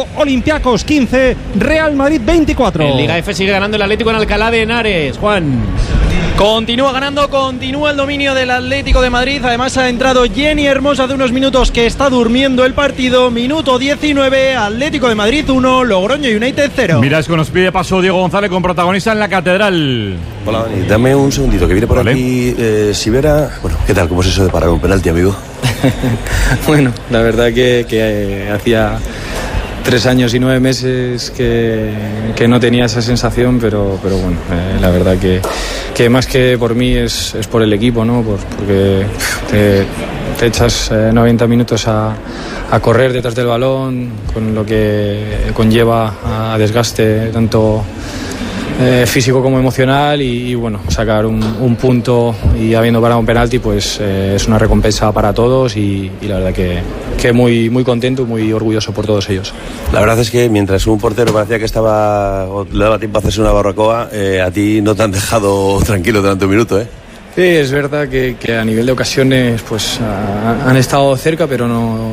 0, Olympiacos 15, Real Madrid 24. En Liga F sigue ganando el Atlético en Alcalá de Henares, Juan. Continúa ganando, continúa el dominio del Atlético de Madrid. Además ha entrado Jenny Hermoso hace unos minutos, que está durmiendo el partido. Minuto 19, Atlético de Madrid 1, Logroño United 0. Mira, es que nos pide paso Diego González con protagonista en la Catedral. Hola, Dani, dame un segundito, que viene por aquí Sivera. Bueno, ¿qué tal? ¿Cómo es eso de parar un penalti, amigo? Bueno, la verdad que hacía 3 años y 9 meses que no tenía esa sensación, pero bueno, la verdad que más que por mí es por el equipo, ¿no? Porque te echas 90 minutos a correr detrás del balón, con lo que conlleva a desgaste tanto físico como emocional, y bueno, sacar un punto y habiendo parado un penalti, pues es una recompensa para todos, y la verdad que muy, muy contento, muy orgulloso por todos ellos. La verdad es que mientras un portero parecía que le daba tiempo a hacerse una barbacoa, a ti no te han dejado tranquilo durante un minuto, ¿eh? Sí, es verdad que a nivel de ocasiones pues han estado cerca, pero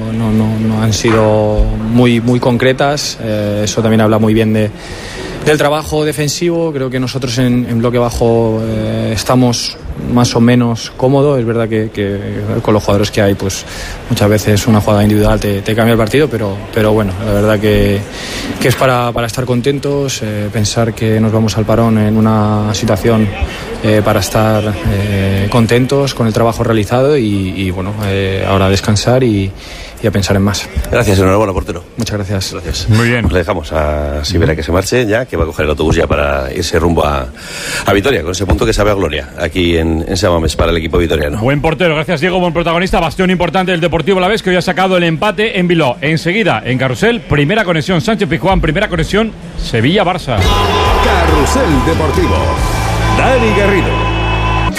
no han sido muy, muy concretas. Eso también habla muy bien del trabajo defensivo. Creo que nosotros en bloque bajo estamos más o menos cómodos. Es verdad que con los jugadores que hay, pues muchas veces una jugada individual te cambia el partido, pero bueno, la verdad que es para estar contentos, pensar que nos vamos al parón en una situación para estar contentos con el trabajo realizado, y bueno, ahora a descansar y a pensar en más. Gracias, enhorabuena, portero. Muchas gracias. Gracias. Muy bien. Pues le dejamos a Sivera que se marche ya, que va a coger el autobús ya para irse rumbo a Vitoria, con ese punto que sabe a gloria aquí en Samames para el equipo vitoriano. Buen portero, gracias Diego, buen protagonista. Bastión importante del Deportivo Alavés, que hoy ha sacado el empate en Bilbao. Enseguida, en Carrusel, primera conexión Sánchez-Pizjuán, primera conexión Sevilla-Barça. Carrusel Deportivo. Dani Garrido.